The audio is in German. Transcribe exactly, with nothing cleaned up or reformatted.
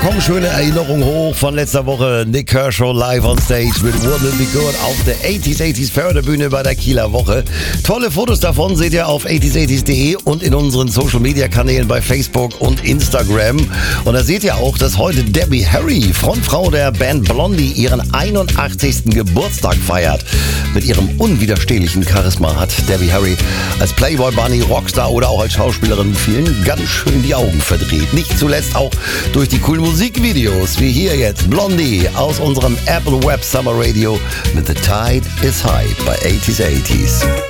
kommen schöne Erinnerungen hoch von letzter Woche. Nick Kershaw live on stage mit Wouldn't It Be Good auf der achtziger achtziger Förderbühne bei der Kieler Woche. Tolle Fotos davon seht ihr auf achtziger achtziger punkt de und in unseren Social Media Kanälen bei Facebook und Instagram. Und da seht ihr auch, dass heute Debbie Harry, Frontfrau der Band Blondie, ihren einundachtzigsten Geburtstag feiert. Mit ihrem unwiderstehlichen Charisma hat Debbie Harry als Playboy Bunny, Rockstar oder auch als Schauspielerin vielen ganz schön die Augen verdreht. Nicht zuletzt auch durch die coolen Musikvideos, wie hier jetzt Blondie aus unserem Apple Web Summer Radio mit The Tide is High bei achtziger achtziger.